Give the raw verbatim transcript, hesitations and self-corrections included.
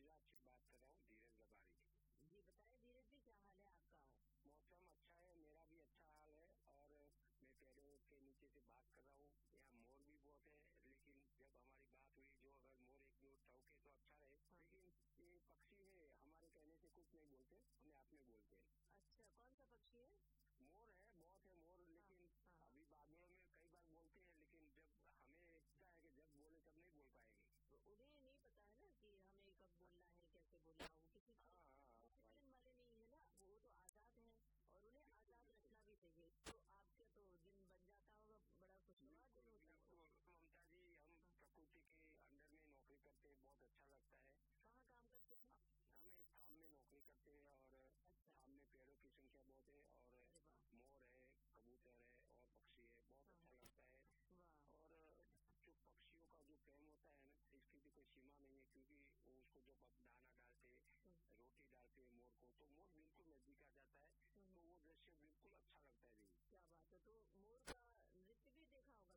जिला से बात कर रहा हूँ, धीरज लबारी। जी बताएं धीरज जी, क्या हाल है आपका? मौसम अच्छा है, मेरा भी अच्छा हाल है और मैं पेड़ों के नीचे से बात कर रहा हूँ। यहाँ मोर भी बहुत है, लेकिन जब हमारी बात हुई जो अगर मोर एक दो टौके तो अच्छा रहे, हाँ। लेकिन ये पक्षी है, हमारे कहने से कुछ नहीं बोलते, अपने आप में बोलते हैं। अच्छा, कौन सा पक्षी है? मोर है, बहुत है मोर, लेकिन हाँ, हाँ। अभी बादलों में कई बार बोलते हैं, लेकिन जब हमें लगता है कि जब बोले तब नहीं बोल पाएंगे। तो उन्हें नहीं पता है ना कि हमें कब बोलना है, कैसे बोलना हो, किसी हाँ, हाँ, डिसिप्लिन वाले नहीं है ना, वो तो आजाद है और उन्हें आजाद रखना भी चाहिए। तो आपके तो दिन बन जाता होगा, बड़ा खुशनुमा दिन होता होगा। ममता जी, हम प्रकृति के अंडर में नौकरी करते हैं, बहुत अच्छा लगता है। कहाँ काम करते हैं? हम एक फार्म में नौकरी करते हैं और फार्म में पेड़ों की संख्या बहुत है और मोर है, कबूतर है और पक्षी है, बहुत अच्छा लगता है। और जो पक्षियों का जो प्रेम होता है ना, इसकी भी कोई सीमा नहीं है, क्योंकि वो उसको जब दाना डालते, रोटी डालते हैं मोर को, तो मोर बिल्कुल नजदीक आ जाता है, तो वो दृश्य बिल्कुल अच्छा लगता है जी। क्या बात है, तो मोर